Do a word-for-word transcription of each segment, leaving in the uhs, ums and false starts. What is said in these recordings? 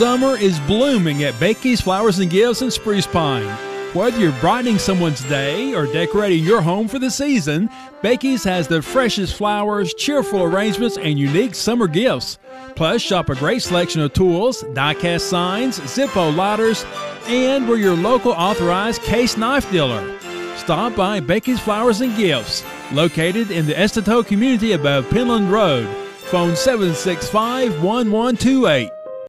Summer is blooming at Bakey's Flowers and Gifts in Spruce Pine. Whether you're brightening someone's day or decorating your home for the season, Bakey's has the freshest flowers, cheerful arrangements, and unique summer gifts. Plus, shop a great selection of tools, die-cast signs, Zippo lighters, and we're your local authorized case knife dealer. Stop by Bakey's Flowers and Gifts, located in the Estato community above Penland Road. Phone seven six five, one one two eight.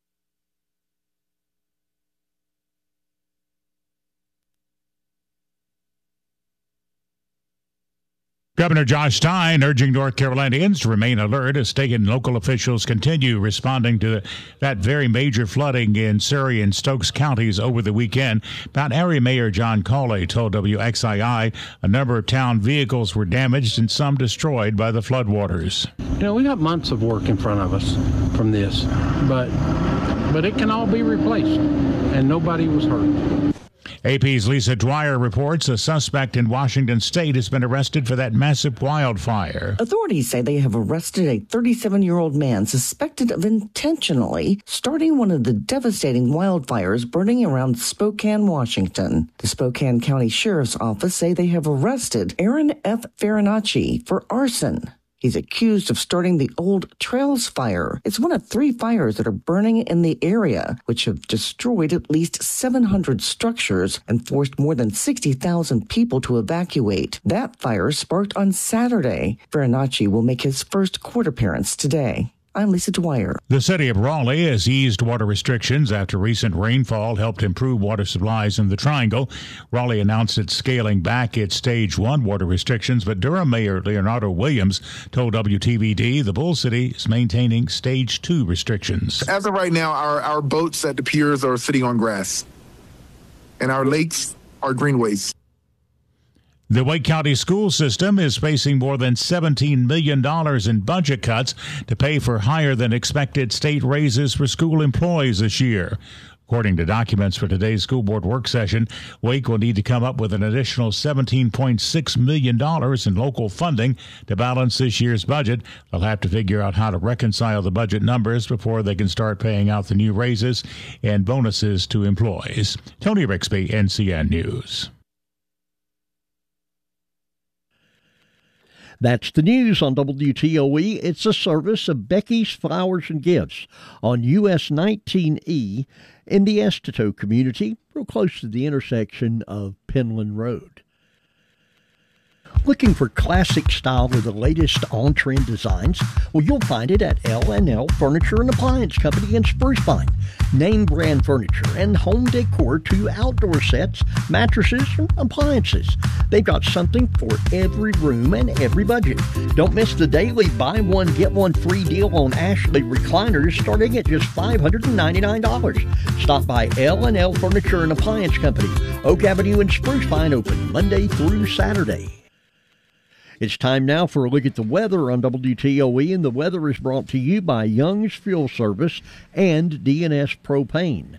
Governor Josh Stein urging North Carolinians to remain alert as state and local officials continue responding to that very major flooding in Surrey and Stokes counties over the weekend. Mount Airy Mayor John Cawley told W X I I a number of town vehicles were damaged and some destroyed by the floodwaters. You know, we got months of work in front of us from this, but but it can all be replaced, and nobody was hurt. A P's Lisa Dwyer reports a suspect in Washington state has been arrested for that massive wildfire. Authorities say they have arrested a thirty-seven-year-old man suspected of intentionally starting one of the devastating wildfires burning around Spokane, Washington. The Spokane County Sheriff's Office say they have arrested Aaron F. Farinacci for arson. He's accused of starting the Old Trails Fire. It's one of three fires that are burning in the area, which have destroyed at least seven hundred structures and forced more than sixty thousand people to evacuate. That fire sparked on Saturday. Farinacci will make his first court appearance today. I'm Lisa Dwyer. The city of Raleigh has eased water restrictions after recent rainfall helped improve water supplies in the Triangle. Raleigh announced it's scaling back its Stage one water restrictions, but Durham Mayor Leonardo Williams told W T V D the Bull City is maintaining Stage two restrictions. As of right now, our, our boats at the piers are sitting on grass, and our lakes are greenways. The Wake County school system is facing more than seventeen million dollars in budget cuts to pay for higher than expected state raises for school employees this year. According to documents for today's school board work session, Wake will need to come up with an additional seventeen point six million dollars in local funding to balance this year's budget. They'll have to figure out how to reconcile the budget numbers before they can start paying out the new raises and bonuses to employees. Tony Rixby, N C N News. That's the news on W T O E. It's a service of Becky's Flowers and Gifts on U S nineteen E in the Estato community, real close to the intersection of Penland Road. Looking for classic style with the latest on-trend designs? Well, you'll find it at L and L Furniture and Appliance Company in Spruce Pine. Name brand furniture and home decor to outdoor sets, mattresses, and appliances. They've got something for every room and every budget. Don't miss the daily buy one, get one free deal on Ashley recliners starting at just five hundred ninety-nine dollars. Stop by L and L Furniture and Appliance Company, Oak Avenue in Spruce Pine, open Monday through Saturday. It's time now for a look at the weather on W T O E, and the weather is brought to you by Young's Fuel Service and D N S Propane.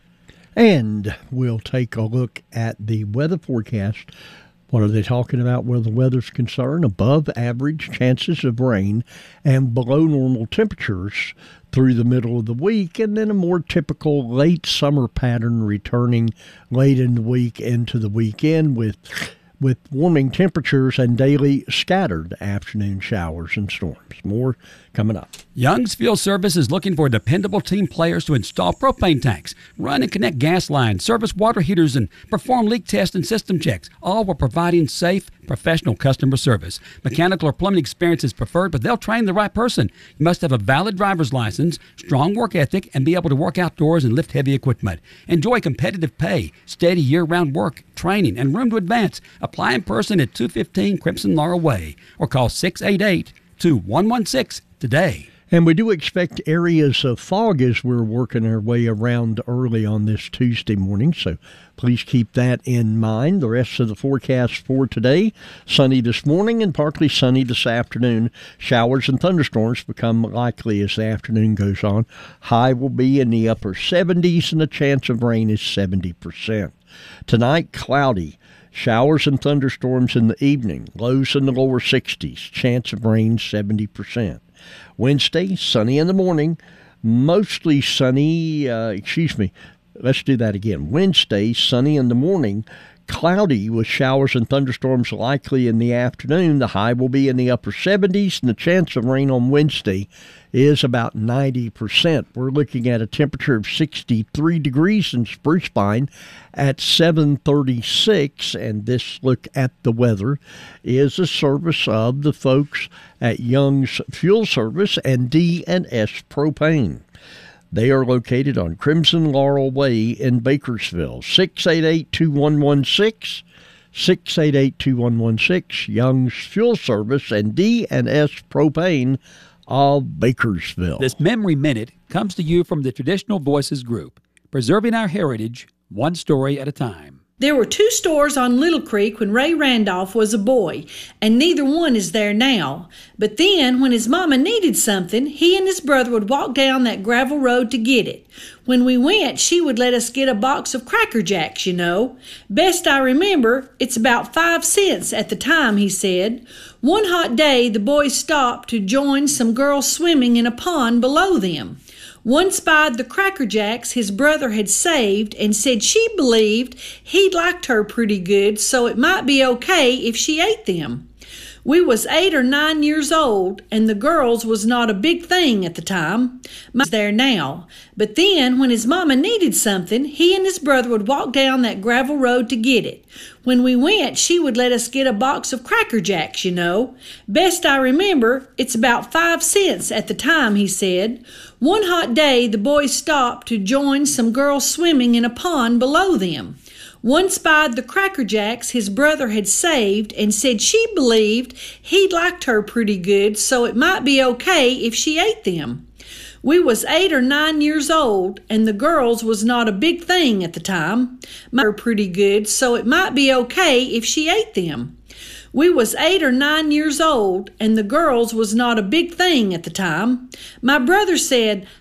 And we'll take a look at the weather forecast. What are they talking about where the weather's concerned? Above average chances of rain and below normal temperatures through the middle of the week, and then a more typical late summer pattern returning late in the week into the weekend with with warming temperatures and daily scattered afternoon showers and storms. More coming up. Young's Fuel Service is looking for dependable team players to install propane tanks, run and connect gas lines, service water heaters, and perform leak tests and system checks, all while providing safe, professional customer service. Mechanical or plumbing experience is preferred, but they'll train the right person. You must have a valid driver's license, strong work ethic, and be able to work outdoors and lift heavy equipment. Enjoy competitive pay, steady year-round work, training, and room to advance. Apply in person at two fifteen Crimson Laurel Way or call six eight eight, two one one six today. And we do expect areas of fog as we're working our way around early on this Tuesday morning, so please keep that in mind. The rest of the forecast for today, sunny this morning and partly sunny this afternoon. Showers and thunderstorms become likely as the afternoon goes on. High will be in the upper seventies and the chance of rain is seventy percent. Tonight, cloudy. Showers and thunderstorms in the evening. Lows in the lower sixties. Chance of rain seventy percent. Wednesday, sunny in the morning. Mostly sunny, uh, excuse me, let's do that again. Wednesday, sunny in the morning, cloudy with showers and thunderstorms likely in the afternoon. The high will be in the upper seventies, and the chance of rain on Wednesday is about ninety percent. We're looking at a temperature of sixty-three degrees in Spruce Pine at seven thirty-six, and this look at the weather is a service of the folks at Young's Fuel Service and D and S Propane. They are located on Crimson Laurel Way in Bakersville. six eight eight, two one one six, six eight eight, two one one six, Young's Fuel Service and D and S Propane of Bakersville. This Memory Minute comes to you from the Traditional Voices Group, preserving our heritage one story at a time. There were two stores on Little Creek when Ray Randolph was a boy, and neither one is there now. But then, when his mama needed something, he and his brother would walk down that gravel road to get it. When we went, she would let us get a box of Cracker Jacks, you know. Best I remember, it's about five cents at the time, he said. One hot day, the boys stopped to join some girls swimming in a pond below them. One spied the Cracker Jacks his brother had saved and said she believed he liked her pretty good, so it might be okay if she ate them. We was eight or nine years old, and the girls was not a big thing at the time. Mine's there now. But then, when his mama needed something, he and his brother would walk down that gravel road to get it. When we went, she would let us get a box of Cracker Jacks, you know. Best I remember, it's about five cents at the time, he said. One hot day, the boys stopped to join some girls swimming in a pond below them. One spied the Cracker Jacks his brother had saved and said she believed he liked her pretty good, so it might be okay if she ate them. We was eight or nine years old, and the girls was not a big thing at the time. My were pretty good, so it might be okay if she ate them. We was eight or nine years old, and the girls was not a big thing at the time. My brother said,